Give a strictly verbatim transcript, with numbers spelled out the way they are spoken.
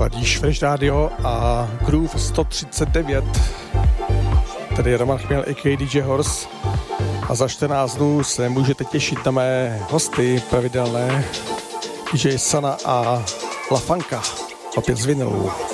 Ladíš Fresh Radio a Groove sto třicet devět. Tady Roman Chměl, a k a. D J Horse. A za čtrnáct dnů se můžete těšit na mé hosty pravidelné D J Sana a La Funka. Opět z vinylu.